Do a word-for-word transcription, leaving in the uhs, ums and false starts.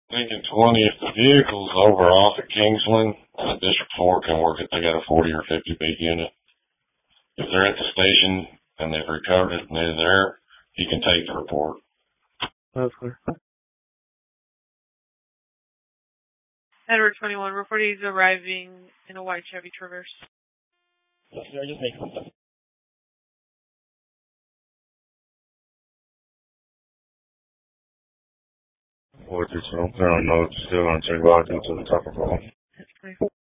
Thinking twenty. If the vehicle's over off at Kingsland, uh, District four can work it. They got a forty or fifty beat unit. If they're at the station and they've recovered it and they're there, he can take the report. That's clear. Edward twenty-one, reporting he's arriving in a white Chevy Traverse. Yeah, just make them. Four two two. They're on mode still on check log to the top of all. That's clear.